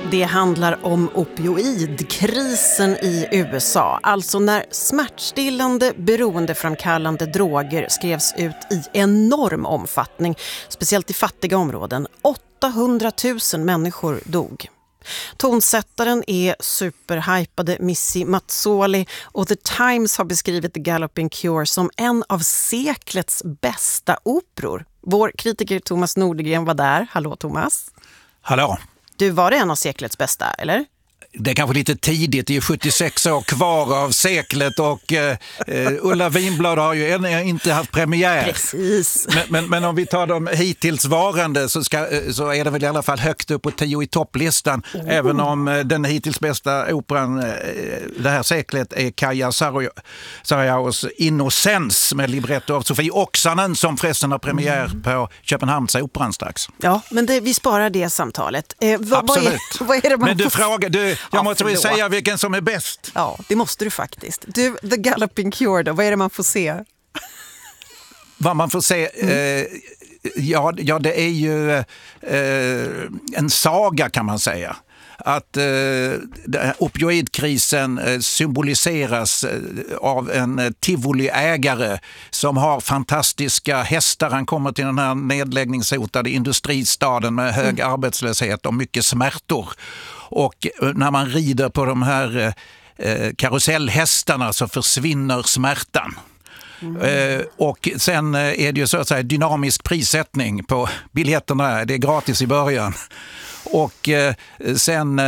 Det handlar om opioidkrisen i USA, alltså när smärtstillande, beroendeframkallande droger skrevs ut i enorm omfattning, speciellt i fattiga områden. 800 000 människor dog. Tonsättaren är superhypade Missy Mazzoli och The Times har beskrivit The Galloping Cure som en av seklets bästa operor. Vår kritiker Thomas Nordegren var där. Hallå Thomas. Hallå. Du, var det en av seklets bästa, eller? Det är kanske lite tidigt, det är 76 år kvar av seklet och Ulla Vinblad har ju ännu inte haft premiär. Precis. Men om vi tar de hittills varande så är det väl i alla fall högt upp på 10 i topplistan. Även om den hittills bästa operan det här seklet är Kaija Sarajaos Innocens med libretto av Sofie Oksanen som förresten har premiär på Köpenhamnsoperan strax. Ja, men vi sparar det samtalet. Absolut. Vad är det man men du frågar... Jag måste väl säga vilken som är bäst. Ja, det måste du faktiskt. Du, The Galloping Cure då, vad är det man får se? Vad man får se... Ja, det är ju en saga kan man säga. Att opioidkrisen symboliseras av en tivoliägare som har fantastiska hästar. Han kommer till den här nedläggningshotade industristaden med hög arbetslöshet och mycket smärtor. Och när man rider på de här karusellhästarna så försvinner smärtan. Och sen är det ju så att säga dynamisk prissättning på biljetterna. Det är gratis i början. Och sen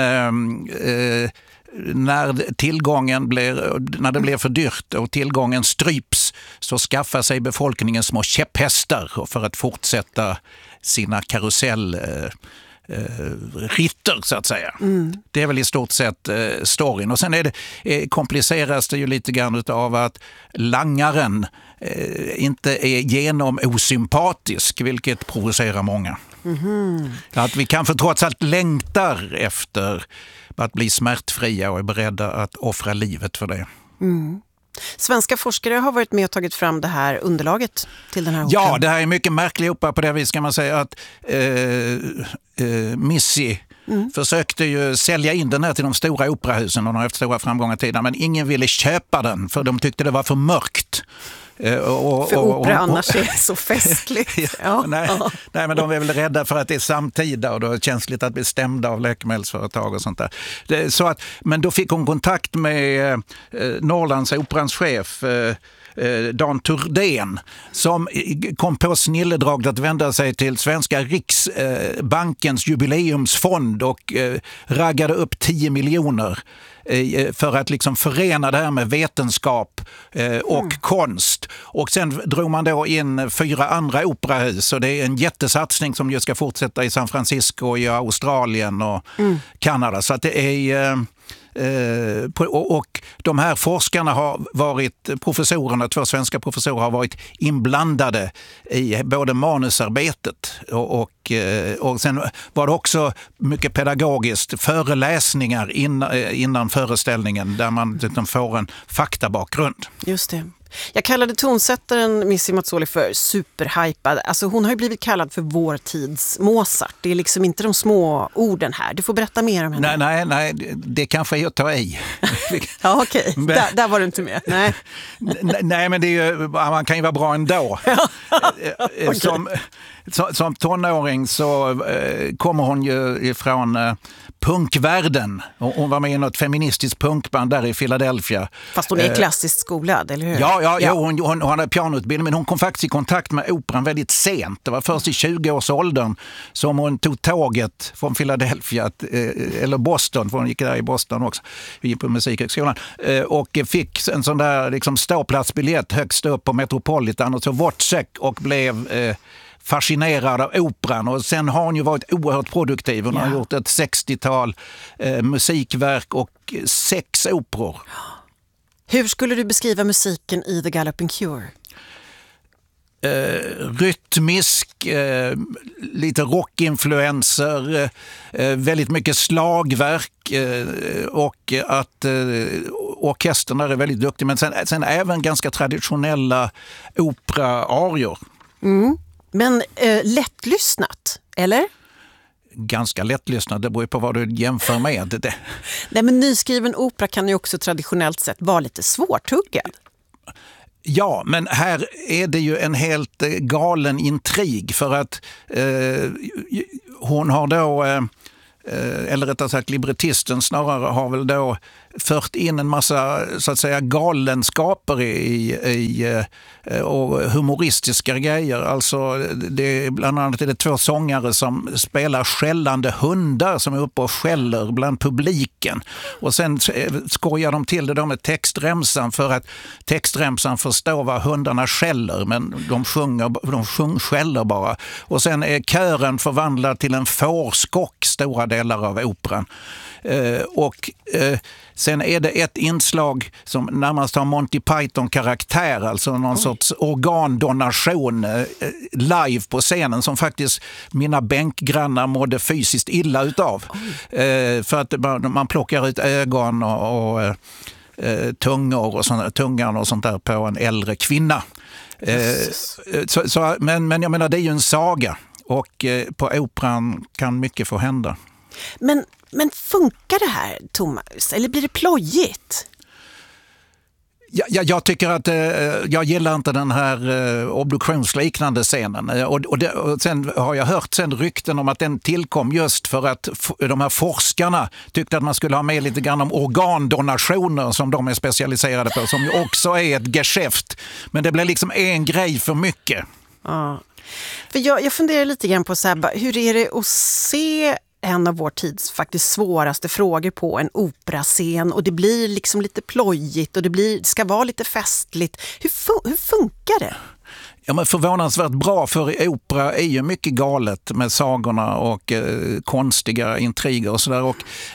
när det blir för dyrt och tillgången stryps så skaffar sig befolkningen små käpphästar för att fortsätta sina ritter så att säga. Det är väl i stort sett storyn. Och sen kompliceras det ju lite grann av att langaren inte är genomosympatisk, vilket provocerar många. Att vi kanske trots allt längtar efter att bli smärtfria och är beredda att offra livet för det. Svenska forskare har varit med och tagit fram det här underlaget till den här operan. Ja, det här är mycket märklig opera på det vis kan man säga att Missy försökte ju sälja in den här till de stora operahusen och de har haft stora framgångar tidigare, men ingen ville köpa den för de tyckte det var för mörkt. För opera annars är så festligt. Ja. Nej, men de är väl rädda för att det är samtida och då är det känsligt att bli stämda av läkemedelsföretag och sånt där. Men då fick hon kontakt med Norrlands operans chef Dan Turdén som kom på snilledraget att vända sig till Svenska Riksbankens jubileumsfond och raggade upp 10 miljoner för att liksom förena det här med vetenskap och konst. Och sen drog man då in 4 andra operahus och det är en jättesatsning som ju ska fortsätta i San Francisco, i Australien och Kanada. Så att det är... och de här forskarna har varit professorerna, 2 svenska professorer har varit inblandade i både manusarbetet och sen var det också mycket pedagogiskt föreläsningar innan föreställningen där man får en faktabakgrund. Just det. Jag kallade tonsättaren Missy Mazzoli för superhypad. Alltså hon har ju blivit kallad för vår tids Mozart. Det är liksom inte de små orden här. Du får berätta mer om henne. Nej, det kanske är att ta i. Ja, okej. Där var du inte med. Nej, men det är man kan ju vara bra ändå. Okay. Som tonåring så kommer hon ju ifrån punkvärlden. Hon var med i något feministiskt punkband där i Philadelphia. Fast hon är klassiskt skolad, eller hur? Ja. Hon hade pianoutbildning, men hon kom faktiskt i kontakt med operan väldigt sent. Det var först i 20-årsåldern som hon tog tåget från Philadelphia, eller Boston, för hon gick där i Boston också, vi gick på musikhögskolan, och fick en sån där liksom ståplatsbiljett högst upp på Metropolitan och så Wozzeck och blev... fascinerad av operan och sen har hon ju varit oerhört produktiv. Hon har gjort ett 60-tal musikverk och 6 operor. Hur skulle du beskriva musiken i The Galloping Cure? Rytmisk, lite rockinfluenser, väldigt mycket slagverk och att orkestern är väldigt duktig, men sen även ganska traditionella opera-arior. Men lättlyssnat, eller? ganska lättlyssnad. Det beror på vad du jämför med. Nej, men nyskriven opera kan ju också traditionellt sett vara lite svårtuggad. Ja, men här är det ju en helt galen intrig för att hon har då, eller rättare sagt librettisten snarare, har väl då fört in en massa så att säga galenskaper och humoristiska grejer. Alltså bland annat är det 2 sångare som spelar skällande hundar som är uppe och skäller bland publiken. Och sen skojar de till det då med textremsan för att textremsan förstår vad hundarna skäller, men de skäller bara. Och sen är kören förvandlad till en fårskock stora delar av operan. Sen är det ett inslag som närmast har Monty Python-karaktär, alltså någon sorts organdonation live på scenen som faktiskt mina bänkgrannar mådde fysiskt illa utav. För att man plockar ut ögon och tungor och tungan och sånt där på en äldre kvinna. Men jag menar, det är ju en saga och på operan kan mycket få hända. Men funkar det här, Thomas? Eller blir det plojigt? Jag tycker att jag gillar inte den här obduktionsliknande scenen. Och sen har jag hört rykten om att den tillkom just för att de här forskarna tyckte att man skulle ha med lite grann om organdonationer som de är specialiserade på, som ju också är ett geschäft. Men det blev liksom en grej för mycket. Ja. För jag funderar lite grann på så här, hur är det att se en av vår tids faktiskt svåraste frågor på en operascen, och det blir liksom lite plojigt och det ska vara lite festligt. Hur funkar det? Ja, men förvånansvärt bra, för opera är ju mycket galet med sagorna och konstiga intriger och sådär. Och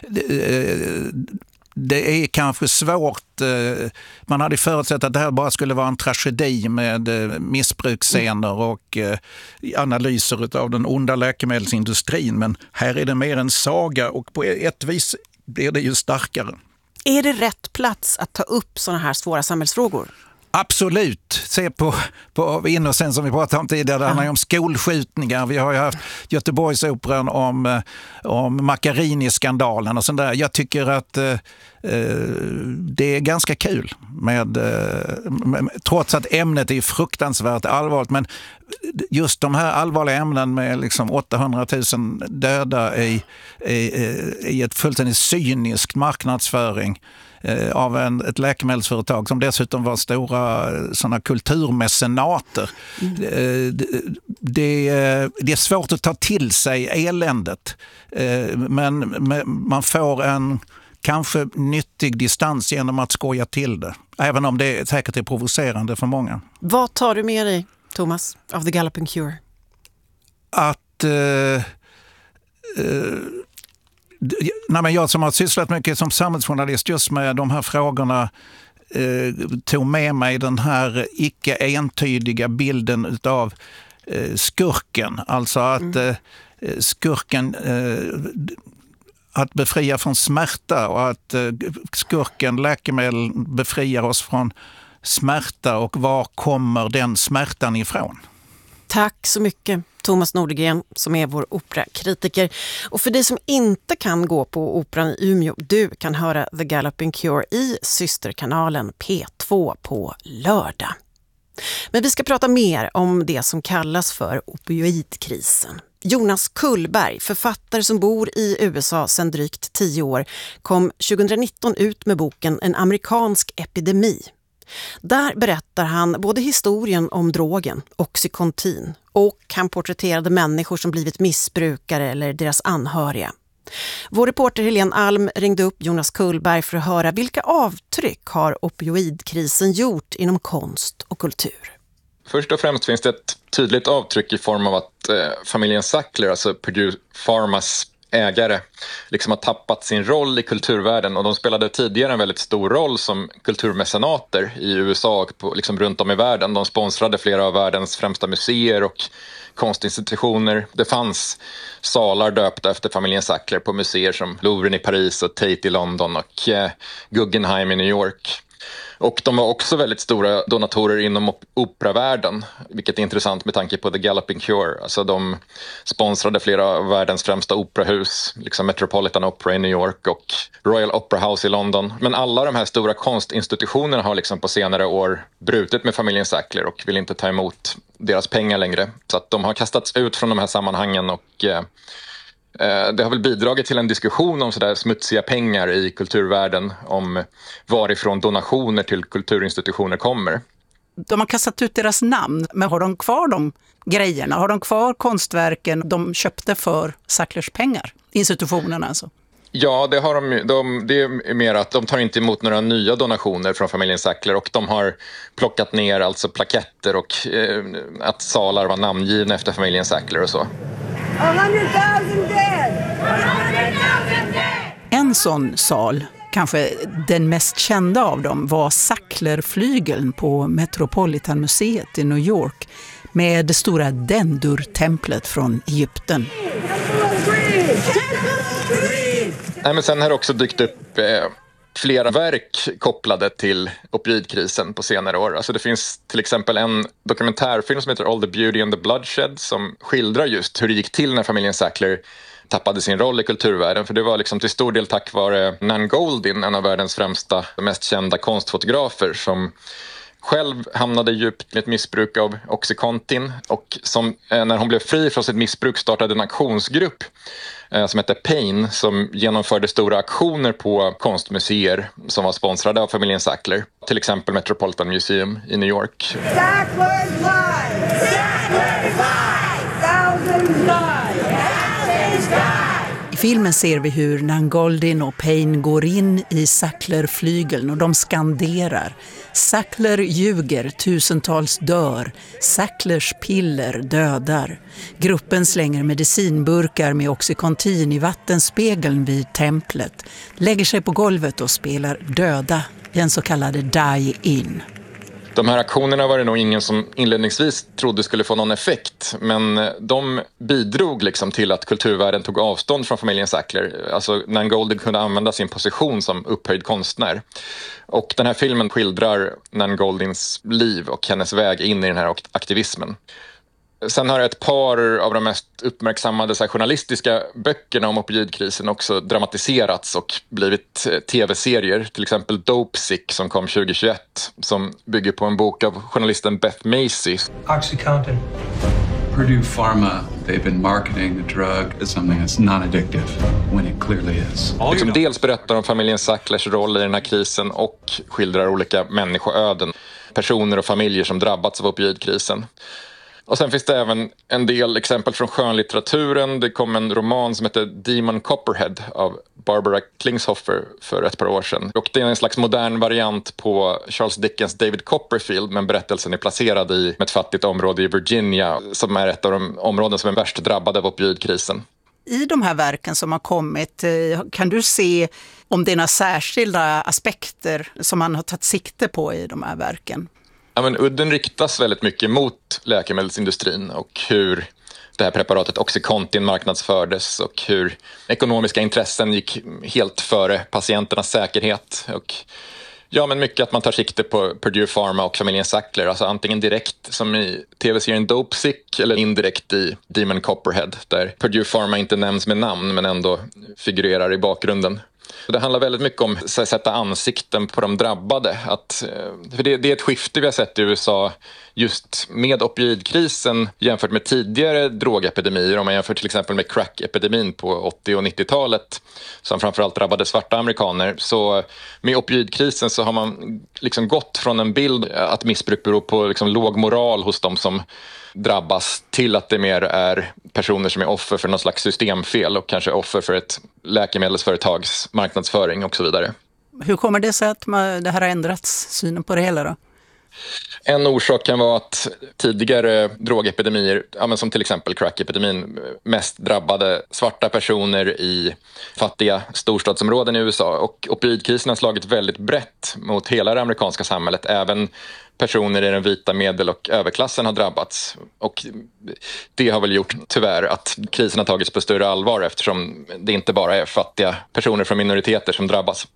det är kanske svårt. Man hade förutsett att det här bara skulle vara en tragedi med missbruksscener och analyser av den onda läkemedelsindustrin. Men här är det mer en saga och på ett vis blir det ju starkare. Är det rätt plats att ta upp sådana här svåra samhällsfrågor? Absolut. Se på Innocent som vi pratade om tidigare. Det handlar ju om skolskjutningar. Vi har ju haft Göteborgsoperan om Macchiarini-skandalen och sånt där. Jag tycker att det är ganska kul trots att ämnet är fruktansvärt allvarligt. Men just de här allvarliga ämnen med liksom 800 000 döda i ett fullständigt cynisk marknadsföring av ett läkemedelsföretag som dessutom var stora såna kulturmecenater. Det är svårt att ta till sig eländet, men man får en kanske nyttig distans genom att skoja till det, även om det säkert är provocerande för många. Vad tar du med dig, Thomas, av The Galloping Cure? Att jag som har sysslat mycket som samhällsjournalist just med de här frågorna tog med mig den här icke-entydiga bilden av skurken. Alltså att skurken att befria från smärta, och att skurken, läkemedel, befriar oss från smärta, och var kommer den smärtan ifrån? Tack så mycket, Thomas Nordegren, som är vår operakritiker. Och för dig som inte kan gå på operan i Umeå, du kan höra The Galloping Cure i systerkanalen P2 på lördag. Men vi ska prata mer om det som kallas för opioidkrisen. Jonas Kullberg, författare som bor i USA sedan drygt 10 år, kom 2019 ut med boken En amerikansk epidemi. Där berättar han både historien om drogen, Oxycontin, och han porträtterade människor som blivit missbrukare eller deras anhöriga. Vår reporter Helene Alm ringde upp Jonas Kullberg för att höra vilka avtryck har opioidkrisen gjort inom konst och kultur. Först och främst finns det ett tydligt avtryck i form av att familjen Sackler, alltså Purdue Pharmas ägare, liksom har tappat sin roll i kulturvärlden, och de spelade tidigare en väldigt stor roll som kulturmecenater i USA och liksom runt om i världen. De sponsrade flera av världens främsta museer och konstinstitutioner. Det fanns salar döpta efter familjen Sackler på museer som Louvren i Paris och Tate i London och Guggenheim i New York. Och de var också väldigt stora donatorer inom operavärlden, vilket är intressant med tanke på The Galloping Cure. Alltså de sponsrade flera av världens främsta operahus, liksom Metropolitan Opera i New York och Royal Opera House i London. Men alla de här stora konstinstitutionerna har liksom på senare år brutit med familjen Sackler och vill inte ta emot deras pengar längre. Så att de har kastats ut från de här sammanhangen och det har väl bidragit till en diskussion om sådär smutsiga pengar i kulturvärlden, om varifrån donationer till kulturinstitutioner kommer. De har kastat ut deras namn, men har de kvar de grejerna? Har de kvar konstverken de köpte för Sacklers pengar? Institutionerna alltså? Ja, det har det är mer att de tar inte emot några nya donationer från familjen Sackler, och de har plockat ner alltså plaketter och att salar var namngivna efter familjen Sackler och så. 100,000 dead! En sån sal, kanske den mest kända av dem, var Sacklerflygeln på Metropolitanmuseet i New York med det stora Dendur-templet från Egypten. Nej, men sen har det också dykt upp flera verk kopplade till opioidkrisen på senare år. Alltså det finns till exempel en dokumentärfilm som heter All the Beauty and the Bloodshed som skildrar just hur det gick till när familjen Sackler tappade sin roll i kulturvärlden. För det var liksom till stor del tack vare Nan Goldin, en av världens främsta, mest kända konstfotografer, som själv hamnade djupt i ett missbruk av Oxycontin och som när hon blev fri från sitt missbruk startade en aktionsgrupp som hette Pain, som genomförde stora aktioner på konstmuseer som var sponsrade av familjen Sackler. Till exempel Metropolitan Museum i New York. Sackler's live! Sackler's live! Thousands die! Thousands die! I filmen ser vi hur Nan Goldin och Pain går in i Sacklerflygeln och de skanderar: Sackler ljuger, tusentals dör. Sacklers piller dödar. Gruppen slänger medicinburkar med Oxycontin i vattenspegeln vid templet, lägger sig på golvet och spelar döda i en så kallad die-in. De här aktionerna var det nog ingen som inledningsvis trodde skulle få någon effekt, men de bidrog liksom till att kulturvärlden tog avstånd från familjen Sackler. Alltså Nan Goldin kunde använda sin position som upphöjd konstnär. Och den här filmen skildrar Nan Goldins liv och hennes väg in i den här aktivismen. Sen har ett par av de mest uppmärksammade journalistiska böckerna om opioidkrisen också dramatiserats och blivit tv-serier. Till exempel Dope Sick som kom 2021, som bygger på en bok av journalisten Beth Macy. Oxycontin. Purdue Pharma, they've been marketing the drug as something that's non-addictive when it clearly is. Liksom dels berättar om familjen Sacklers roll i den här krisen och skildrar olika människoöden, personer och familjer som drabbats av opioidkrisen. Och sen finns det även en del exempel från skönlitteraturen. Det kom en roman som heter Demon Copperhead av Barbara Kingshoffer för ett par år sedan. Och det är en slags modern variant på Charles Dickens David Copperfield, men berättelsen är placerad i ett fattigt område i Virginia som är ett av de områden som är värst drabbade av opioidkrisen. I de här verken som har kommit, kan du se om det är några särskilda aspekter som man har tagit sikte på i de här verken? Ja, men udden riktas väldigt mycket mot läkemedelsindustrin och hur det här preparatet Oxycontin marknadsfördes och hur ekonomiska intressen gick helt före patienternas säkerhet. Och ja, men mycket att man tar sikte på Purdue Pharma och familjen Sackler, alltså antingen direkt som i tv-serien Dope Sick eller indirekt i Demon Copperhead, där Purdue Pharma inte nämns med namn men ändå figurerar i bakgrunden. Det handlar väldigt mycket om att sätta ansikten på de drabbade. För det är ett skifte vi har sett i USA just med opioidkrisen jämfört med tidigare drogepidemier. Om man jämför till exempel med crack-epidemin på 80- och 90-talet som framförallt drabbade svarta amerikaner. Så med opioidkrisen så har man liksom gått från en bild att missbruk beror på liksom låg moral hos de som drabbas till att det mer är personer som är offer för någon slags systemfel och kanske offer för ett läkemedelsföretags marknadsföring och så vidare. Hur kommer det sig att det här har ändrats, synen på det hela då? En orsak kan vara att tidigare drogepidemier, som till exempel crack-epidemin, mest drabbade svarta personer i fattiga storstadsområden i USA. Och opioidkrisen har slagit väldigt brett mot hela det amerikanska samhället. Även personer i den vita medel- och överklassen har drabbats. Och det har väl gjort tyvärr att krisen har tagits på större allvar eftersom det inte bara är fattiga personer från minoriteter som drabbas.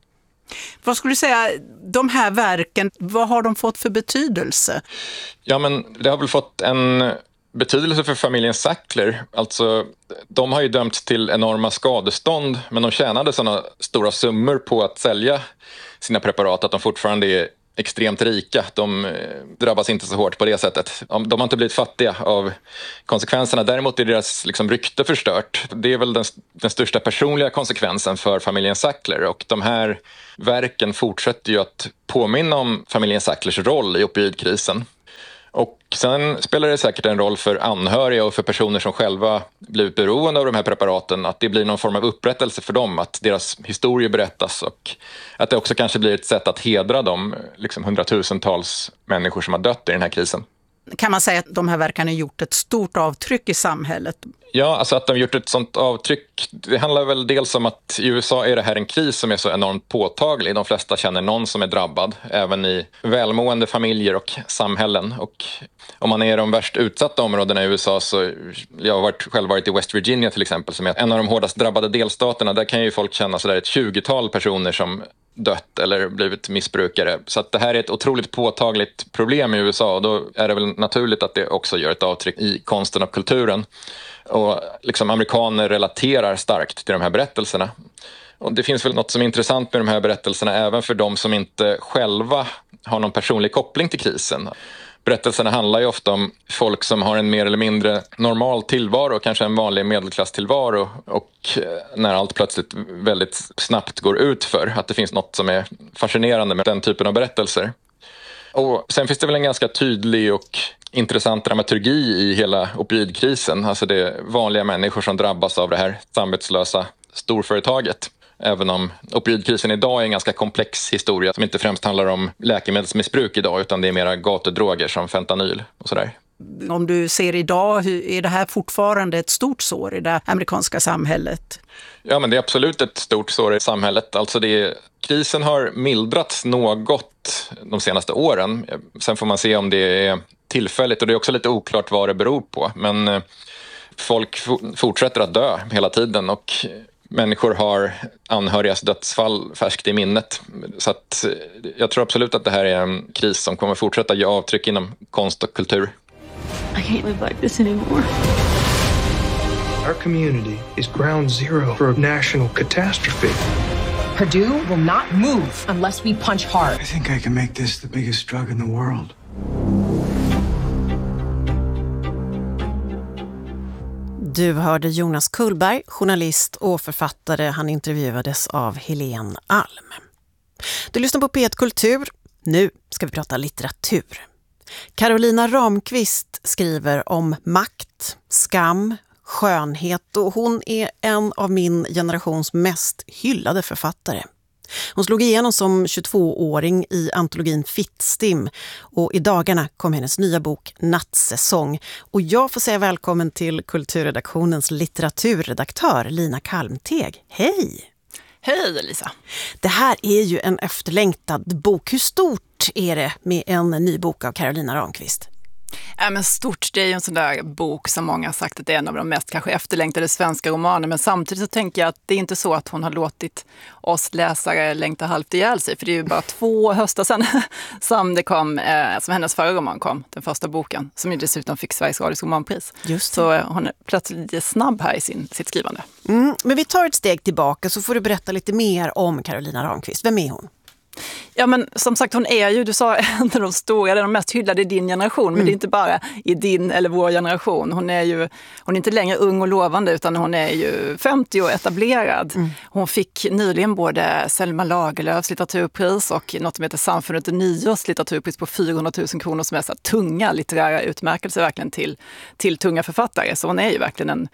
Vad skulle du säga, de här verken, vad har de fått för betydelse? Ja, men det har väl fått en betydelse för familjen Sackler. Alltså, de har ju dömts till enorma skadestånd, men de tjänade sådana stora summor på att sälja sina preparat att de fortfarande är extremt rika. De drabbas inte så hårt på det sättet. De har inte blivit fattiga av konsekvenserna. Däremot är deras rykte förstört. Det är väl den största personliga konsekvensen för familjen Sackler. Och de här verken fortsätter ju att påminna om familjen Sacklers roll i opioidkrisen. Och sen spelar det säkert en roll för anhöriga och för personer som själva blivit beroende av de här preparaten, att det blir någon form av upprättelse för dem, att deras historier berättas och att det också kanske blir ett sätt att hedra de hundratusentals människor som har dött i den här krisen. Kan man säga att de här verken har gjort ett stort avtryck i samhället? Ja, alltså att de gjort ett sånt avtryck, det handlar väl dels om att i USA är det här en kris som är så enormt påtaglig. De flesta känner någon som är drabbad, även i välmående familjer och samhällen. Och om man är i de värst utsatta områdena i USA, så jag har själv varit i West Virginia till exempel, som är en av de hårdast drabbade delstaterna. Där kan ju folk känna sådär ett 20-tal personer som dött eller blivit missbrukare. Så att det här är ett otroligt påtagligt problem i USA, och då är det väl naturligt att det också gör ett avtryck i konsten och kulturen. Och amerikaner relaterar starkt till de här berättelserna. Och det finns väl något som är intressant med de här berättelserna även för de som inte själva har någon personlig koppling till krisen. Berättelserna handlar ju ofta om folk som har en mer eller mindre normal tillvaro, kanske en vanlig medelklasstillvaro, och när allt plötsligt väldigt snabbt går ut för att det finns något som är fascinerande med den typen av berättelser. Och sen finns det väl en ganska tydlig och intressant dramaturgi i hela opioidkrisen. Alltså det är vanliga människor som drabbas av det här samvetslösa storföretaget. Även om opioidkrisen idag är en ganska komplex historia som inte främst handlar om läkemedelsmissbruk idag, utan det är mera gatudroger som fentanyl och sådär. Om du ser idag, är det här fortfarande ett stort sår i det amerikanska samhället? Ja, men det är absolut ett stort sår i samhället. Alltså krisen har mildrats något de senaste åren. Sen får man se om det är tillfälligt, och det är också lite oklart vad det beror på. Men folk fortsätter att dö hela tiden, och människor har anhörigas dödsfall färskt i minnet. Så att jag tror absolut att det här är en kris som kommer fortsätta ge avtryck inom konst och kultur. I can't live like this anymore. Our community is ground zero for a national catastrophe. Purdue will not move unless we punch hard. I think I can make this the biggest drug in the world. Du hörde Jonas Kullberg, journalist och författare. Han intervjuades av Helene Alm. Du lyssnar på P1 Kultur. Nu ska vi prata litteratur. Carolina Ramqvist skriver om makt, skam, skönhet, och hon är en av min generations mest hyllade författare. Hon slog igenom som 22-åring i antologin Fittstim, och i dagarna kom hennes nya bok Nattsäsong. Och jag får säga välkommen till kulturredaktionens litteraturredaktör Lina Kalmteg. Hej! Hej Lisa! Det här är ju en efterlängtad bok. Hur stort är det med en ny bok av Carolina Ramqvist? Men stort, det är ju en sån där bok som många har sagt att det är en av de mest kanske efterlängtade svenska romaner, men samtidigt så tänker jag att det är inte så att hon har låtit oss läsare längta halvt ihjäl sig, för det är ju bara 2 höstar sedan som det kom, som hennes förra roman kom, den första boken, som ju dessutom fick Sveriges Radios romanpris. Just det. Så hon är plötsligt lite snabb här i sitt skrivande. Men vi tar ett steg tillbaka så får du berätta lite mer om Carolina Ramqvist. Vem är hon? Ja, men som sagt, hon är ju, du sa, en av de stora, de mest hyllade i din generation, men det är inte bara i din eller vår generation. Hon är inte längre ung och lovande, utan hon är ju 50 och etablerad. Hon fick nyligen både Selma Lagerlöfs litteraturpris och något som heter Samfundet Nyårs litteraturpris på 400 000 kronor, som är så tunga litterära utmärkelser verkligen till tunga författare. Så hon är ju verkligen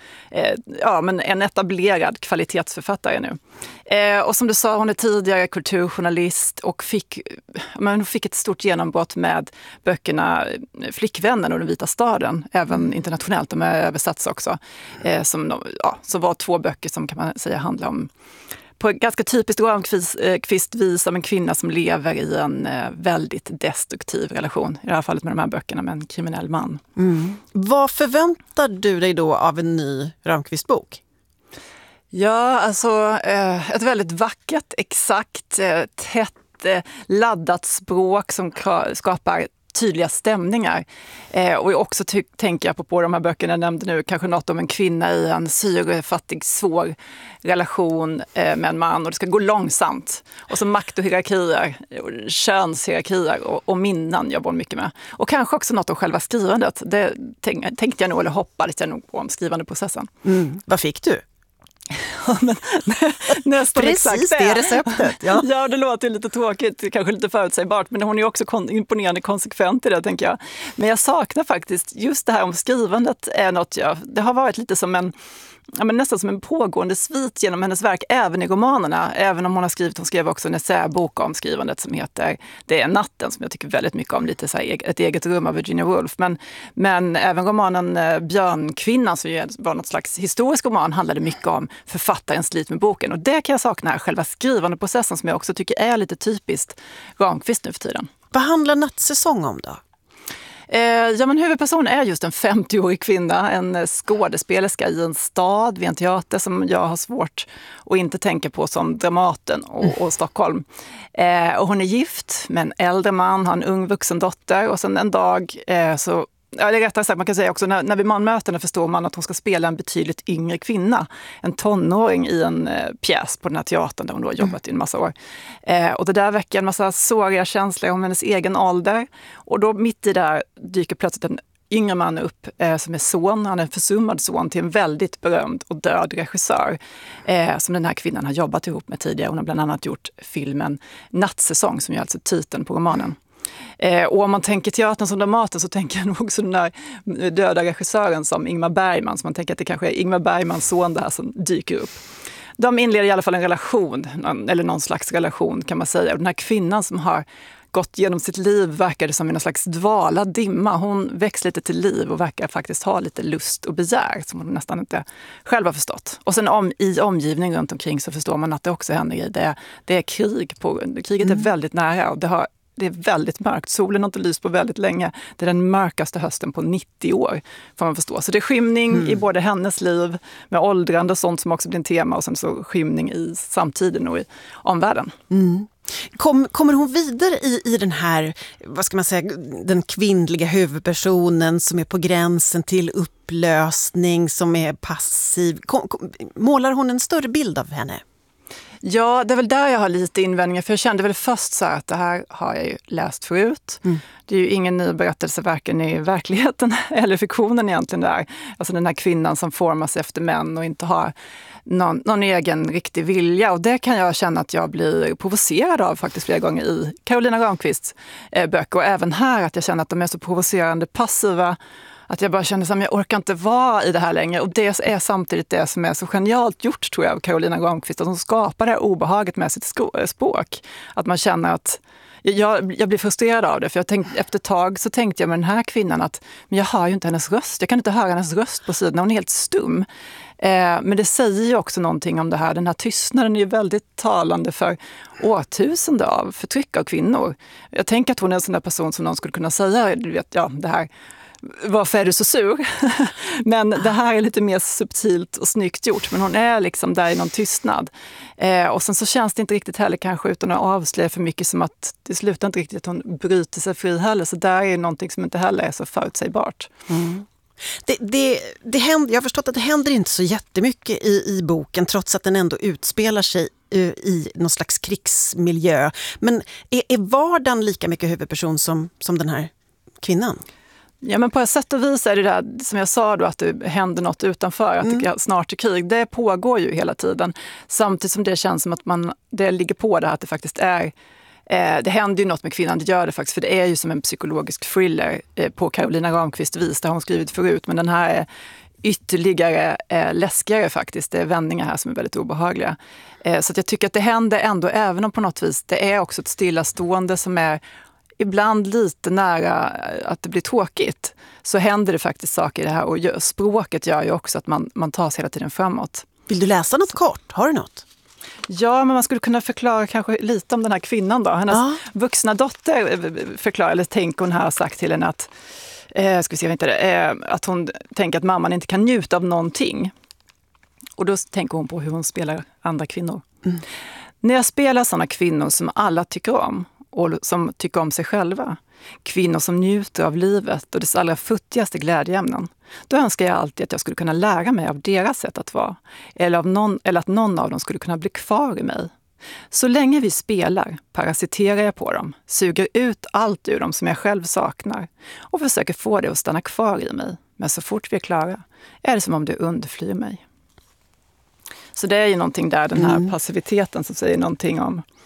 en etablerad kvalitetsförfattare nu. Och som du sa, hon är tidigare kulturjournalist och fick ett stort genombrott med böckerna Flickvännen och Den vita staden, även internationellt, de är översatts också, som var 2 böcker som kan man säga handlar om, på ett ganska typiskt Ramqvist-vis, om en kvinna som lever i en väldigt destruktiv relation, i det här fallet med de här böckerna, med en kriminell man. Vad förväntar du dig då av en ny Ramqvist-bok? Ja, alltså ett väldigt vackert, exakt, tätt, laddat språk som skapar tydliga stämningar. Och också tänker jag på de här böckerna jag nämnde nu, kanske något om en kvinna i en syrefattig, svår relation med en man, och det ska gå långsamt. Och så makt och hierarkier, könshierarkier och minnen jobbar hon mycket med. Och kanske också något om själva skrivandet. Det tänkte jag nog, eller hoppades jag nog på om skrivandeprocessen. Vad fick du? Men, nästan precis exakt det receptet. Ja, det låter lite tråkigt, kanske lite förutsägbart, men hon är också imponerande konsekvent i det, tänker jag. Men jag saknar faktiskt just det här om skrivandet är något det har varit lite som nästan som en pågående svit genom hennes verk, även i romanerna. Även om hon skrev också en essäbok om skrivandet som heter Det är natten, som jag tycker väldigt mycket om, lite så här Ett eget rum av Virginia Woolf. Men även romanen Björnkvinnan, som ju var något slags historisk roman, handlade mycket om författarens slit med boken. Och det kan jag sakna här, själva skrivande processen, som jag också tycker är lite typiskt Ramqvist nu för tiden. Vad handlar Nattsäsong om då? Men huvudpersonen är just en 50-årig kvinna, en skådespelerska i en stad vid en teater som jag har svårt att inte tänka på som Dramaten och Stockholm. Och hon är gift med en äldre man, har en ung vuxen dotter, och sen en dag så... Ja, det är rättare sagt, man kan säga också när vi möter henne förstår man att hon ska spela en betydligt yngre kvinna, en tonåring i en pjäs på den här teatern där hon då har jobbat i en massa år. Och det där väcker en massa såriga känslor om hennes egen ålder, och då mitt i där dyker plötsligt en yngre man upp som är son, han är en försummad son till en väldigt berömd och död regissör som den här kvinnan har jobbat ihop med tidigare. Hon har bland annat gjort filmen Nattsäsong, som är alltså titeln på romanen. Och om man tänker teatern som Dramaten, så tänker jag nog också den där döda regissören som Ingmar Bergman, så man tänker att det kanske är Ingmar Bergmans son det här som dyker upp. De inleder i alla fall en relation, eller någon slags relation kan man säga. Och den här kvinnan som har gått genom sitt liv verkar det som en slags dvala dimma. Hon väcks lite till liv och verkar faktiskt ha lite lust och begär som hon nästan inte själv har förstått. Och sen i omgivningen runt omkring så förstår man att det också händer grejer. Det är krig. Kriget är väldigt nära, och det är väldigt mörkt. Solen har inte lyst på väldigt länge. Det är den mörkaste hösten på 90 år, får man förstå. Så det är skymning i både hennes liv med åldrande och sånt som också blir en tema, och sen så skymning i samtiden och i omvärlden. Kommer hon vidare i den här, vad ska man säga, den kvinnliga huvudpersonen som är på gränsen till upplösning, som är passiv? Målar hon en större bild av henne? Ja, det är väl där jag har lite invändningar, för jag kände väl först så här att det här har jag ju läst förut. Det är ju ingen ny berättelse varken i verkligheten eller fiktionen egentligen där. Alltså den här kvinnan som formas efter män och inte har någon egen riktig vilja, och det kan jag känna att jag blir provocerad av faktiskt flera gånger i Carolina Ramqvists böcker, och även här att jag känner att de är så provocerande passiva, att jag bara känner att jag orkar inte vara i det här längre. Och det är samtidigt det som är så genialt gjort, tror jag, av Carolina Ramqvist, att hon skapar det här obehaget med sitt språk. Att man känner att jag blir frustrerad av det, för efter ett tag så tänkte jag med den här kvinnan att men jag hör ju inte hennes röst. Jag kan inte höra hennes röst på sidan, hon är helt stum. Men det säger ju också någonting om det här. Den här tystnaden är ju väldigt talande för årtusende av förtryck av kvinnor. Jag tänker att hon är en sån där person som någon skulle kunna säga, du vet, ja, det här, varför är du så sur? Men det här är lite mer subtilt och snyggt gjort. Men hon är liksom där i någon tystnad. Och sen så känns det inte riktigt heller, kanske utan att avslöja för mycket, som att det slutar inte riktigt att hon bryter sig fri heller. Så där är någonting som inte heller är så förutsägbart. Det händer, jag har förstått att det händer inte så jättemycket i boken, trots att den ändå utspelar sig i någon slags krigsmiljö. Men är vardagen lika mycket huvudperson som den här kvinnan? Ja, men på ett sätt och vis är det där som jag sa då, att det händer något utanför, att det snart är krig. Det pågår ju hela tiden. Samtidigt som det känns som att det ligger på det här, att det faktiskt är det händer ju något med kvinnan, det gör det faktiskt, för det är ju som en psykologisk thriller på Carolina Ramqvist vis, det har hon skrivit förut, men den här är ytterligare läskigare faktiskt. Det är vändningar här som är väldigt obehagliga. Så att jag tycker att det händer ändå, även om på något vis det är också ett stillastående som är ibland lite nära att det blir tråkigt, så händer det faktiskt saker i det här, och språket gör ju också att man tar sig hela tiden framåt. Vill du läsa något kort? Har du något? Ja, men man skulle kunna förklara kanske lite om den här kvinnan då. Hennes vuxna dotter förklarar, eller tänker hon här, har sagt till henne att att hon tänker att mamman inte kan njuta av någonting. Och då tänker hon på hur hon spelar andra kvinnor. När jag spelar sådana kvinnor som alla tycker om och som tycker om sig själva, kvinnor som njuter av livet och dess allra futtigaste glädjeämnen, då önskar jag alltid att jag skulle kunna lära mig av deras sätt att vara, eller att någon av dem skulle kunna bli kvar i mig. Så länge vi spelar parasiterar jag på dem, suger ut allt ur dem som jag själv saknar och försöker få det att stanna kvar i mig. Men så fort vi är klara är det som om det undflyr mig. Så det är ju någonting där, den här passiviteten som säger någonting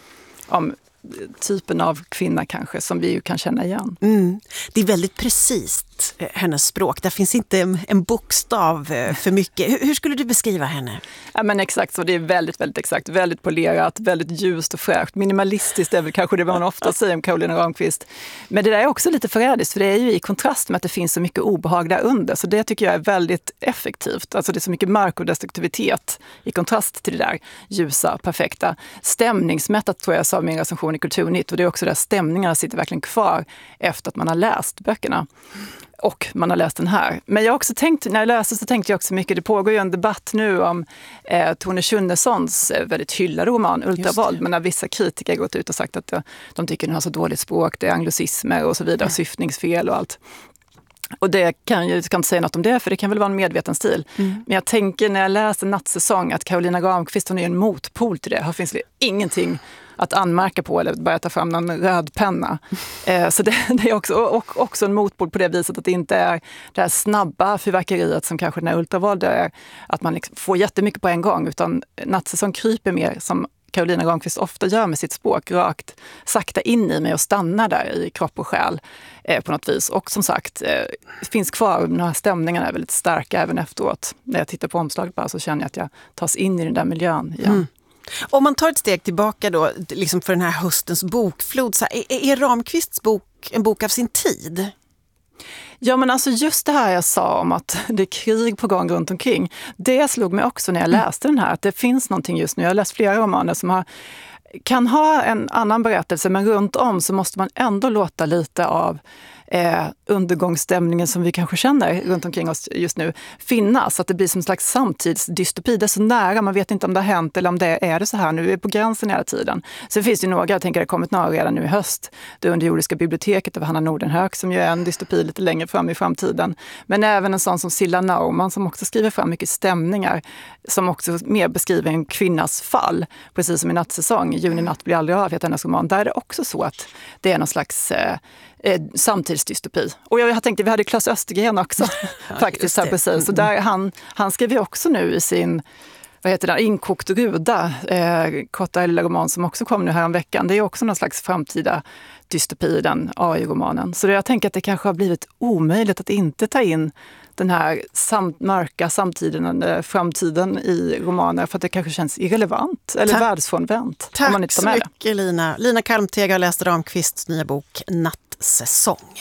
om typen av kvinna kanske som vi ju kan känna igen. Det är väldigt precis, hennes språk. Där finns inte en bokstav för mycket. Hur skulle du beskriva henne? Ja, men exakt så. Det är väldigt, väldigt exakt. Väldigt polerat, väldigt ljust och fräscht. Minimalistiskt är väl kanske det man ofta säger om Karolina Ramqvist. Men det där är också lite förrädiskt, för det är ju i kontrast med att det finns så mycket obehag där under. Så det tycker jag är väldigt effektivt. Alltså det är så mycket mörk och destruktivitet i kontrast till det där ljusa, perfekta. Stämningsmättat tror jag sa min recension i Kulturnytt. Och det är också där stämningarna sitter verkligen kvar efter att man har läst böckerna. Och man har läst den här. Men jag har också tänkt, när jag läste så tänkte jag också mycket, det pågår ju en debatt nu om Tone Schunnessons väldigt hyllade roman Ultravåld, men när vissa kritiker gått ut och sagt att de tycker den har så dåligt språk, det är anglicismer och så vidare, syftningsfel och allt. Och det kan inte säga något om det, för det kan väl vara en medveten stil. Men jag tänker när jag läste Nattsäsong att Karolina Ramqvist, hon är en motpol till det. Här finns det ingenting att anmärka på eller börja ta fram någon röd penna. Så det är också en motpol på det viset att det inte är det här snabba fyrverkeriet som kanske den här Ultravåld är, att man liksom får jättemycket på en gång, utan Nattsäsong kryper mer som Karolina Ramqvist ofta gör med sitt språk, rakt sakta in i mig och stannar där i kropp och själ på något vis. Och som sagt, finns kvar, de här stämningarna är väldigt starka även efteråt. När jag tittar på omslaget bara så känner jag att jag tas in i den där miljön igen. Om man tar ett steg tillbaka då, liksom för den här höstens bokflod, så är Ramqvists bok en bok av sin tid? Ja, men alltså just det här jag sa om att det är krig på gång runt omkring, det slog mig också när jag läste den här, att det finns någonting just nu. Jag har läst flera romaner som kan ha en annan berättelse, men runt om så måste man ändå låta lite av undergångsstämningen som vi kanske känner runt omkring oss just nu finnas, att det blir som en slags samtidsdystopi. Det är så nära, man vet inte om det har hänt eller om det är så här nu, vi är på gränsen hela tiden. Sen finns det några, jag tänker det har kommit några redan nu i höst, det underjordiska biblioteket av Hanna Nordenhög som ju är en dystopi lite längre fram i framtiden, men även en sån som Silla Naumann som också skriver fram mycket stämningar, som också mer beskriver en kvinnas fall, precis som i Nattsäsong, Juni natt blir aldrig av, heter hennes roman. Där är det också så att det är någon slags samtidsdystopi. Och jag tänkte, vi hade Claes Östergren också faktiskt här precis. Så där han skrev ju också nu i sin Inkokt ruda, korta lilla roman som också kom nu här om veckan. Det är också någon slags framtida dystopi i den AI-romanen. Så jag tänker att det kanske har blivit omöjligt att inte ta in den här mörka framtiden i romaner, för att det kanske känns irrelevant eller världsfrånvänt. Tack om man inte tar med så mycket Lina. Lina Kalmteg har läst Ramqvists nya bok Nattsäsong.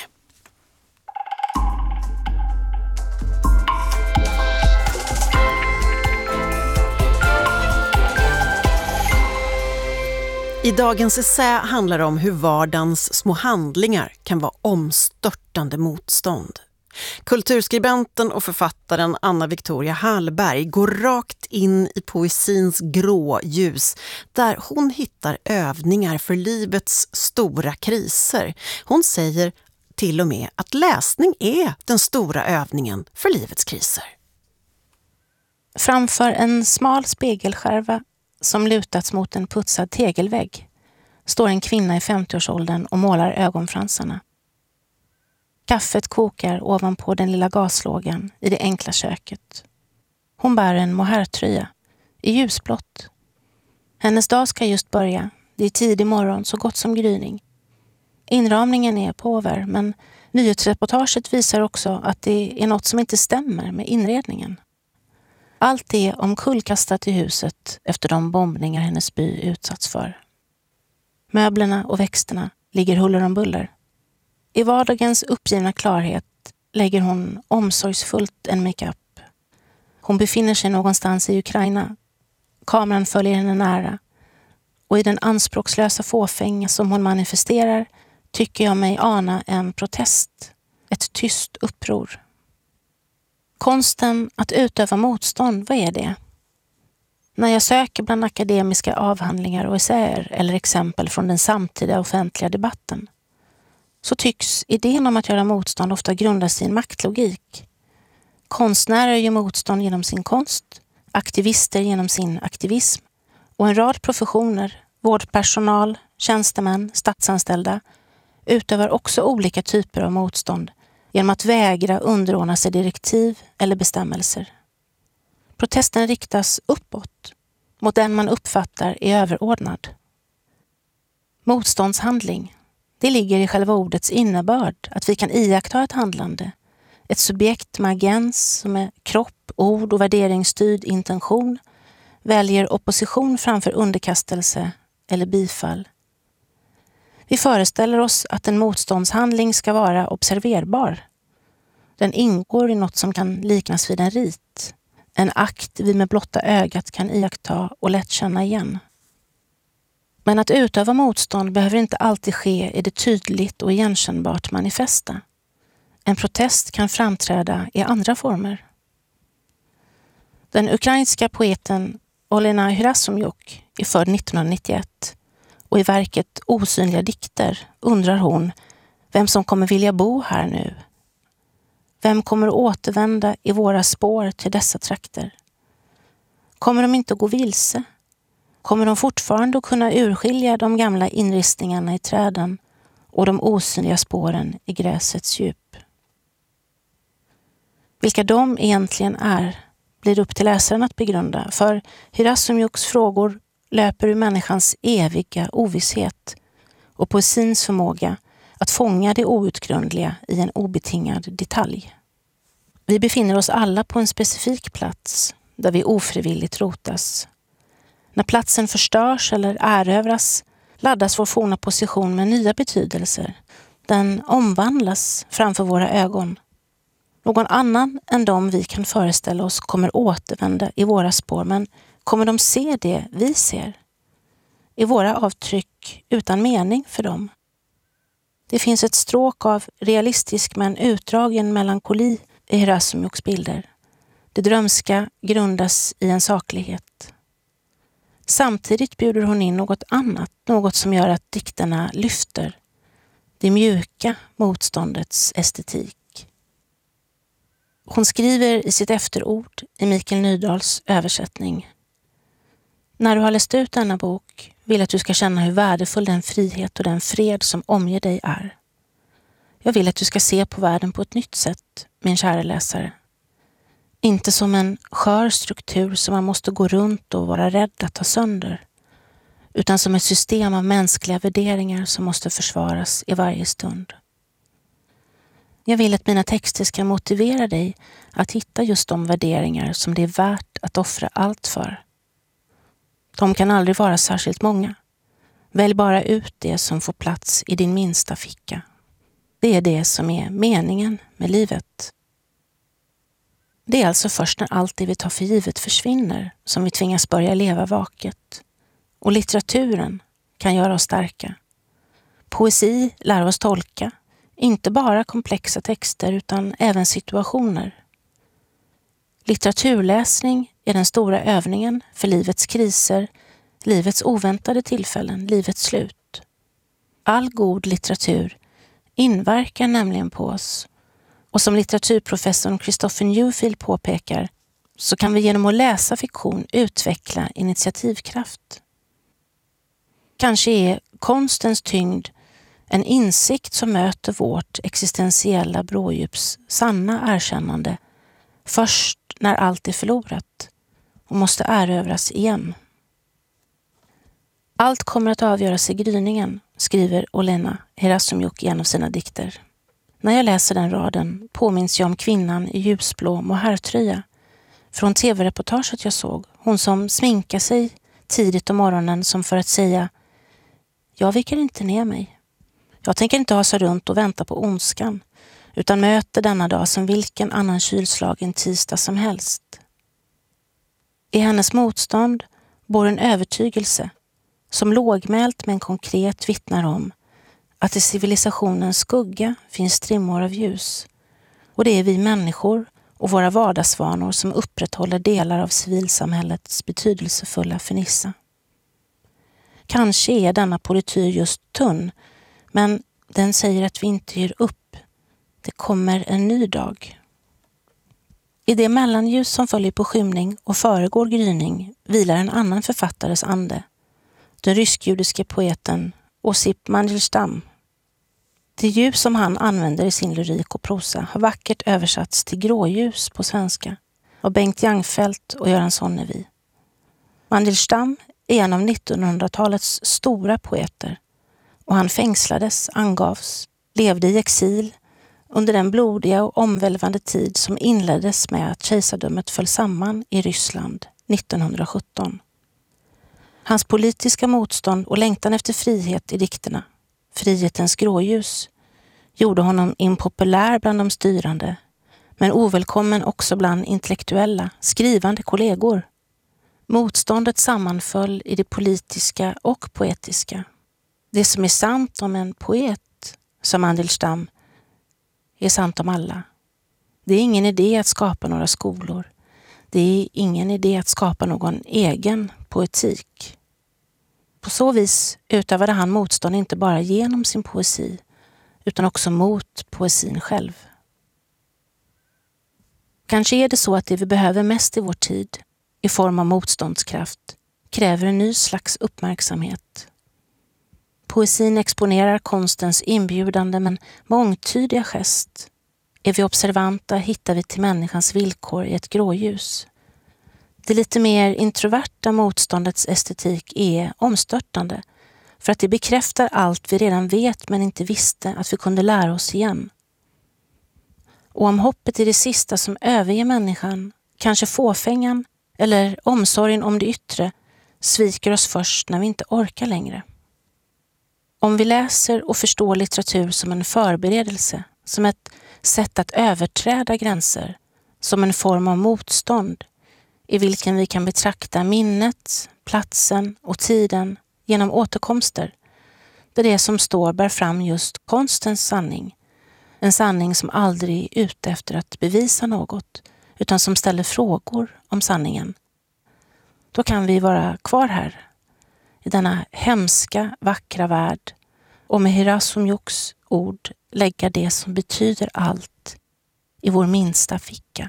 I dagens essä handlar det om hur vardagens små handlingar kan vara omstörtande motstånd. Kulturskribenten och författaren Anna Victoria Hallberg går rakt in i poesins grå ljus där hon hittar övningar för livets stora kriser. Hon säger till och med att läsning är den stora övningen för livets kriser. Framför en smal spegelskärva som lutats mot en putsad tegelvägg står en kvinna i 50-årsåldern och målar ögonfransarna. Kaffet kokar ovanpå den lilla gaslågan i det enkla köket. Hon bär en mohairtröja i ljusblått. Hennes dag ska just börja. Det är tidig morgon, så gott som gryning. Inramningen är påver, men nyhetsreportaget visar också att det är något som inte stämmer med inredningen. Allt är omkullkastat i huset efter de bombningar hennes by utsatts för. Möblerna och växterna ligger huller om buller. I vardagens uppgivna klarhet lägger hon omsorgsfullt en makeup. Hon befinner sig någonstans i Ukraina. Kameran följer henne nära. Och i den anspråkslösa fåfänga som hon manifesterar tycker jag mig ana en protest. Ett tyst uppror. Konsten att utöva motstånd, vad är det? När jag söker bland akademiska avhandlingar och essäer eller exempel från den samtida offentliga debatten så tycks idén om att göra motstånd ofta grundas i en maktlogik. Konstnärer gör motstånd genom sin konst, aktivister genom sin aktivism och en rad professioner, vårdpersonal, tjänstemän, statsanställda utövar också olika typer av motstånd genom att vägra underordna sig direktiv eller bestämmelser. Protesten riktas uppåt, mot den man uppfattar är överordnad. Motståndshandling, det ligger i själva ordets innebörd att vi kan iaktta ett handlande, ett subjekt med agens som med kropp, ord och värderingsstyrd intention väljer opposition framför underkastelse eller bifall. Vi föreställer oss att en motståndshandling ska vara observerbar. Den ingår i något som kan liknas vid en rit. En akt vi med blotta ögat kan iaktta och lätt känna igen. Men att utöva motstånd behöver inte alltid ske i det tydligt och igenkännbart manifesta. En protest kan framträda i andra former. Den ukrainska poeten Olena Hyrazomjuk är född 1991 och i verket Osynliga dikter undrar hon vem som kommer vilja bo här nu. Vem kommer att återvända i våra spår till dessa trakter? Kommer de inte att gå vilse? Kommer de fortfarande att kunna urskilja de gamla inristningarna i träden och de osynliga spåren i gräsets djup? Vilka de egentligen är blir upp till läsaren att begrunda, för Hyrazomjuks frågor löper ur människans eviga ovisshet och poesins förmåga att fånga det outgrundliga i en obetingad detalj. Vi befinner oss alla på en specifik plats där vi ofrivilligt rotas. När platsen förstörs eller erövras laddas vår forna position med nya betydelser. Den omvandlas framför våra ögon. Någon annan än de vi kan föreställa oss kommer återvända i våra spår, men kommer de se det vi ser? Är våra avtryck utan mening för dem? Det finns ett stråk av realistisk men utdragen melankoli i Hyrazomjuks bilder. Det drömska grundas i en saklighet. Samtidigt bjuder hon in något annat, något som gör att dikterna lyfter. Det mjuka motståndets estetik. Hon skriver i sitt efterord i Mikael Nydahls översättning: när du har läst ut denna bok vill att du ska känna hur värdefull den frihet och den fred som omger dig är. Jag vill att du ska se på världen på ett nytt sätt, min kära läsare. Inte som en skör struktur som man måste gå runt och vara rädd att ta sönder, utan som ett system av mänskliga värderingar som måste försvaras i varje stund. Jag vill att mina texter ska motivera dig att hitta just de värderingar som det är värt att offra allt för. De kan aldrig vara särskilt många. Välj bara ut det som får plats i din minsta ficka. Det är det som är meningen med livet. Det är alltså först när allt det vi tar för givet försvinner som vi tvingas börja leva vaket. Och litteraturen kan göra oss starka. Poesi lär oss tolka, inte bara komplexa texter utan även situationer. Litteraturläsning är den stora övningen för livets kriser, livets oväntade tillfällen, livets slut. All god litteratur inverkar nämligen på oss. Och som litteraturprofessorn Christopher Newfield påpekar så kan vi genom att läsa fiktion utveckla initiativkraft. Kanske är konstens tyngd en insikt som möter vårt existentiella brådjups sanna erkännande först när allt är förlorat och måste erövras igen. Allt kommer att avgöras i gryningen, skriver Olena Hyrazomjuk i en av sina dikter. När jag läser den raden påminns jag om kvinnan i ljusblå mohairtröja från tv-reportaget jag såg. Hon som sminkar sig tidigt om morgonen som för att säga: jag viker inte ner mig. Jag tänker inte hasa runt och vänta på ondskan, utan möter denna dag som vilken annan kylslagen tisdag som helst. I hennes motstånd bor en övertygelse som lågmält men konkret vittnar om att i civilisationens skugga finns strimmor av ljus. Och det är vi människor och våra vardagsvanor som upprätthåller delar av civilsamhällets betydelsefulla fernissa. Kanske är denna polityr just tunn, men den säger att vi inte ger upp. Det kommer en ny dag. I det mellanljus som följer på skymning och föregår gryning vilar en annan författares ande, den rysk-judiske poeten Osip Mandelstam. Det ljus som han använder i sin lyrik och prosa har vackert översatts till gråljus på svenska av Bengt Jangfelt och Göran Sonnevi. Mandelstam är en av 1900-talets stora poeter och han fängslades, angavs, levde i exil under den blodiga och omvälvande tid som inleddes med att kejsardömet föll samman i Ryssland 1917. Hans politiska motstånd och längtan efter frihet i dikterna, frihetens gråljus, gjorde honom impopulär bland de styrande, men ovälkommen också bland intellektuella, skrivande kollegor. Motståndet sammanföll i det politiska och poetiska. Det som är sant om en poet, som Mandelstam, är sant om alla. Det är ingen idé att skapa några skolor. Det är ingen idé att skapa någon egen poetik. På så vis utövade han motstånd inte bara genom sin poesi, utan också mot poesin själv. Kanske är det så att det vi behöver mest i vår tid, i form av motståndskraft, kräver en ny slags uppmärksamhet. Poesin exponerar konstens inbjudande men mångtydiga gest. Är vi observanta hittar vi till människans villkor i ett gråljus. Det lite mer introverta motståndets estetik är omstörtande för att det bekräftar allt vi redan vet men inte visste att vi kunde lära oss igen. Och om hoppet är det sista som överger människan, kanske fåfängan eller omsorgen om det yttre, sviker oss först när vi inte orkar längre. Om vi läser och förstår litteratur som en förberedelse, som ett sätt att överträda gränser, som en form av motstånd, i vilken vi kan betrakta minnet, platsen och tiden genom återkomster, där det som står bär fram just konstens sanning. En sanning som aldrig är ute efter att bevisa något, utan som ställer frågor om sanningen. Då kan vi vara kvar här, i denna hemska, vackra värld, och med Hirasumjuks ord lägga det som betyder allt i vår minsta ficka.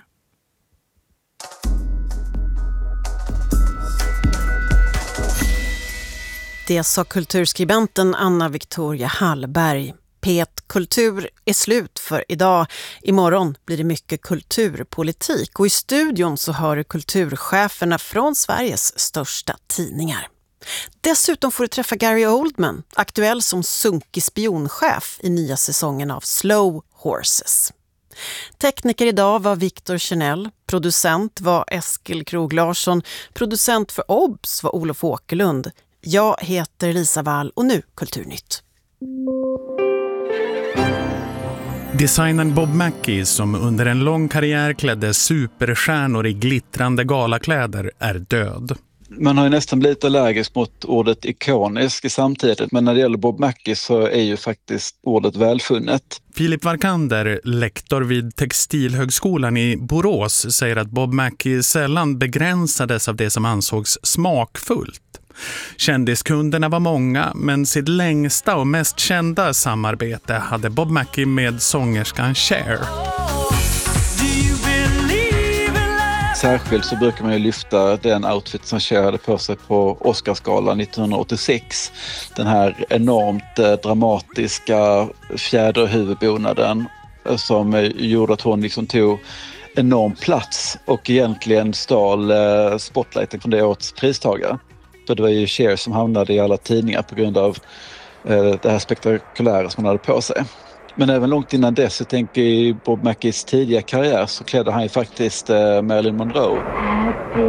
Det sa kulturskribenten Anna Victoria Hallberg. Kultur är slut för idag. Imorgon blir det mycket kulturpolitik och i studion så hör du kulturcheferna från Sveriges största tidningar. Dessutom får du träffa Gary Oldman, aktuell som sunkig spionchef i nya säsongen av Slow Horses. Tekniker idag var Victor Chanel, producent var Eskil Krog Larsson, producent för OBS var Olof Åkerlund. Jag heter Lisa Wall och nu Kulturnytt. Designern Bob Mackie, som under en lång karriär klädde superstjärnor i glittrande galakläder, är död. Man har ju nästan blivit allergisk mot ordet ikonisk i samtidigt, men när det gäller Bob Mackie så är ju faktiskt ordet välfunnet. Filip Varkander, lektor vid Textilhögskolan i Borås, säger att Bob Mackie sällan begränsades av det som ansågs smakfullt. Kändiskunderna var många, men sitt längsta och mest kända samarbete hade Bob Mackie med sångerskan Cher. Särskilt så brukar man ju lyfta den outfit som Cher hade på sig på Oscarsgalan 1986. Den här enormt dramatiska fjäderhuvudbonaden som gjorde att hon liksom tog enorm plats och egentligen stal spotlighten från det årets pristagare. Så det var ju Cher som hamnade i alla tidningar på grund av det här spektakulära som hon hade på sig. Men även långt innan dess, jag tänker i Bob Mackies tidiga karriär, så klädde han ju faktiskt Marilyn Monroe. Happy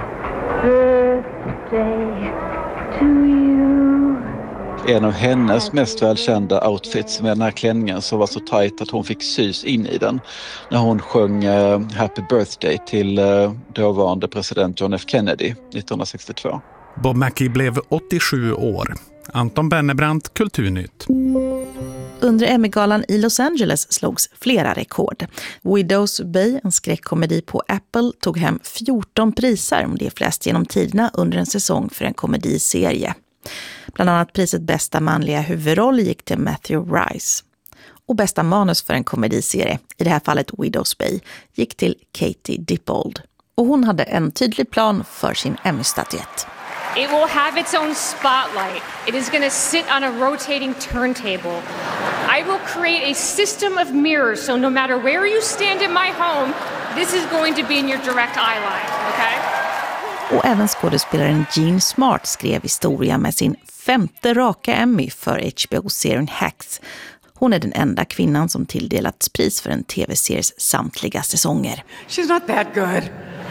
birthday to you. En av hennes mest välkända outfits med den här klänningen som var så tajt att hon fick sys in i den när hon sjöng Happy Birthday till dåvarande president John F. Kennedy 1962. Bob Mackie blev 87 år. Anton Bennebrant, Kulturnytt. Under Emmy-galan i Los Angeles slogs flera rekord. Widow's Bay, en skräckkomedi på Apple, tog hem 14 priser, om det är flest genom tiderna under en säsong för en komediserie. Bland annat priset bästa manliga huvudroll gick till Matthew Rice. Och bästa manus för en komediserie, i det här fallet Widow's Bay, gick till Katie Dippold. Och hon hade en tydlig plan för sin Emmy-statyett. It will have its own spotlight. It is going to sit on a rotating turntable. I will create a system of mirrors, so no matter where you stand in my home, this is going to be in your direct eye line, okay? Och även skådespelaren Jean Smart skrev historia med sin 5:e raka Emmy för HBO-serien Hacks. Hon är den enda kvinnan som tilldelats pris för en tv-series samtliga säsonger. She's not that good.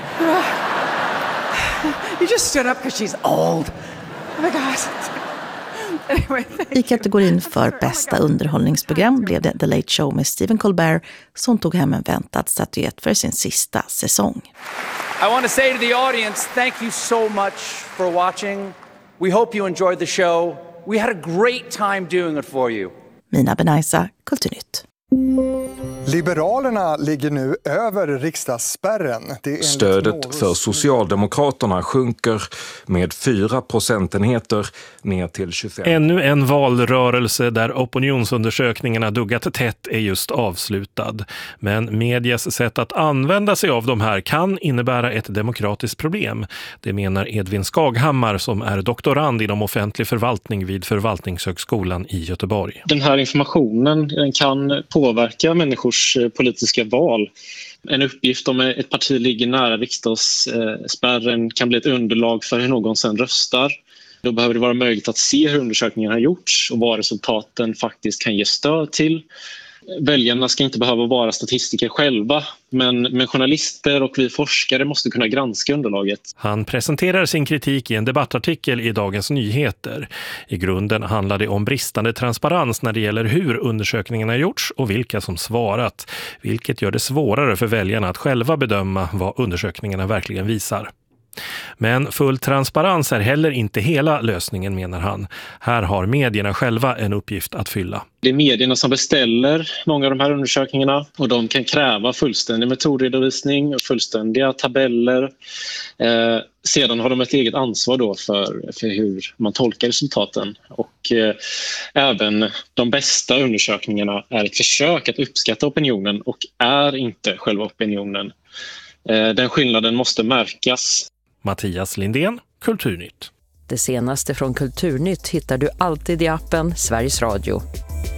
You just stood up because she's old. Oh my gosh. Anyway, I kategorin för bästa underhållningsprogram blev det The Late Show med Stephen Colbert som tog hem en väntad statyett för sin sista säsong. I want to say to the audience, thank you so much for watching. We hope you enjoyed the show. We had a great time doing it for you. Mina Benaisa, Kulturnytt. Liberalerna ligger nu över riksdagsspärren. Stödet för Socialdemokraterna sjunker med 4 procentenheter ner till 25. Ännu en valrörelse där opinionsundersökningarna duggat tätt är just avslutad. Men medias sätt att använda sig av de här kan innebära ett demokratiskt problem. Det menar Edvin Skaghammar som är doktorand inom offentlig förvaltning vid Förvaltningshögskolan i Göteborg. Den här informationen kan påverka människors politiska val. En uppgift om ett parti ligger nära riksdagsspärren kan bli ett underlag för hur någon sen röstar. Då behöver det vara möjligt att se hur undersökningen har gjorts och vad resultaten faktiskt kan ge stöd till. Väljarna ska inte behöva vara statistiker själva, men journalister och vi forskare måste kunna granska underlaget. Han presenterar sin kritik i en debattartikel i Dagens Nyheter. I grunden handlar det om bristande transparens när det gäller hur undersökningarna har gjorts och vilka som svarat, vilket gör det svårare för väljarna att själva bedöma vad undersökningarna verkligen visar. Men full transparens är heller inte hela lösningen, menar han. Här har medierna själva en uppgift att fylla. Det är medierna som beställer många av de här undersökningarna och de kan kräva fullständig metodredovisning och fullständiga tabeller. Sedan har de ett eget ansvar då för hur man tolkar resultaten. Och även de bästa undersökningarna är ett försök att uppskatta opinionen och är inte själva opinionen. Den skillnaden måste märkas. Mattias Lindén, Kulturnytt. Det senaste från Kulturnytt hittar du alltid i appen Sveriges Radio.